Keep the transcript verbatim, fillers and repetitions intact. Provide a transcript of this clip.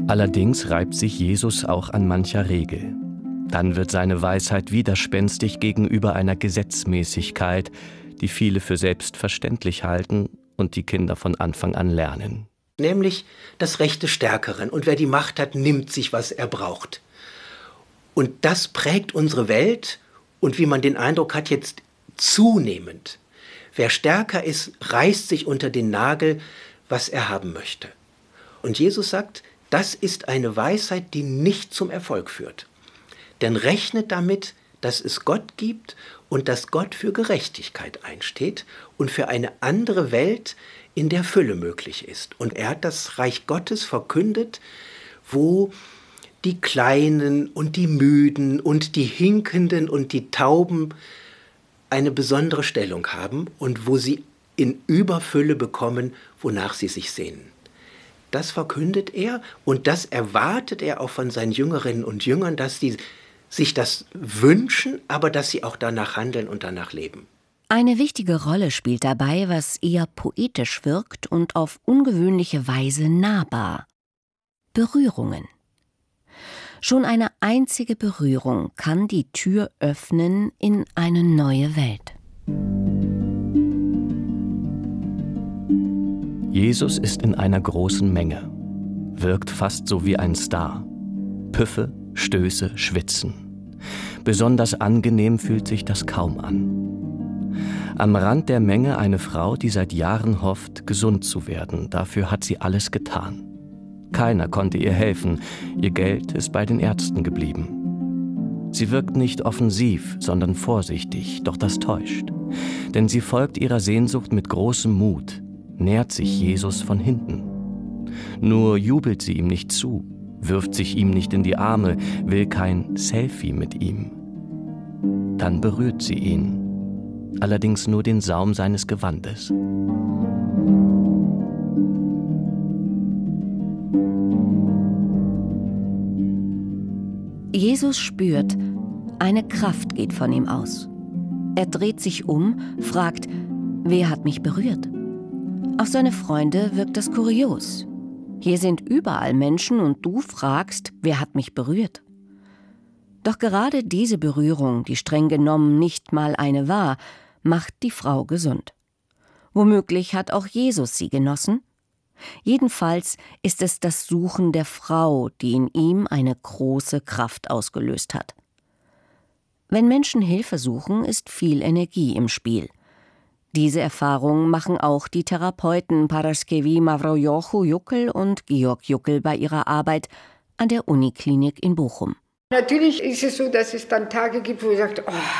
Allerdings reibt sich Jesus auch an mancher Regel. Dann wird seine Weisheit widerspenstig gegenüber einer Gesetzmäßigkeit, die viele für selbstverständlich halten und die Kinder von Anfang an lernen. Nämlich das Recht des Stärkeren. Und wer die Macht hat, nimmt sich, was er braucht. Und das prägt unsere Welt und wie man den Eindruck hat, jetzt zunehmend. Wer stärker ist, reißt sich unter den Nagel, was er haben möchte. Und Jesus sagt, das ist eine Weisheit, die nicht zum Erfolg führt. Denn rechnet damit, dass es Gott gibt und dass Gott für Gerechtigkeit einsteht und für eine andere Welt, in der Fülle möglich ist. Und er hat das Reich Gottes verkündet, wo die Kleinen und die Müden und die Hinkenden und die Tauben eine besondere Stellung haben und wo sie in Überfülle bekommen, wonach sie sich sehnen. Das verkündet er und das erwartet er auch von seinen Jüngerinnen und Jüngern, dass sie sich das wünschen, aber dass sie auch danach handeln und danach leben. Eine wichtige Rolle spielt dabei, was eher poetisch wirkt und auf ungewöhnliche Weise nahbar: Berührungen. Schon eine einzige Berührung kann die Tür öffnen in eine neue Welt. Jesus ist in einer großen Menge, wirkt fast so wie ein Star. Püffe, Stöße, Schwitzen. Besonders angenehm fühlt sich das kaum an. Am Rand der Menge eine Frau, die seit Jahren hofft, gesund zu werden. Dafür hat sie alles getan. Keiner konnte ihr helfen. Ihr Geld ist bei den Ärzten geblieben. Sie wirkt nicht offensiv, sondern vorsichtig, doch das täuscht. Denn sie folgt ihrer Sehnsucht mit großem Mut, nähert sich Jesus von hinten. Nur jubelt sie ihm nicht zu, wirft sich ihm nicht in die Arme, will kein Selfie mit ihm. Dann berührt sie ihn, allerdings nur den Saum seines Gewandes. Jesus spürt, eine Kraft geht von ihm aus. Er dreht sich um, fragt, wer hat mich berührt? Auf seine Freunde wirkt das kurios. Hier sind überall Menschen und du fragst, wer hat mich berührt? Doch gerade diese Berührung, die streng genommen nicht mal eine war, macht die Frau gesund. Womöglich hat auch Jesus sie genossen. Jedenfalls ist es das Suchen der Frau, die in ihm eine große Kraft ausgelöst hat. Wenn Menschen Hilfe suchen, ist viel Energie im Spiel. Diese Erfahrung machen auch die Therapeuten Paraskevi Mavrojochu-Juckel und Georg Juckel bei ihrer Arbeit an der Uniklinik in Bochum. Natürlich ist es so, dass es dann Tage gibt, wo ich sage, oh,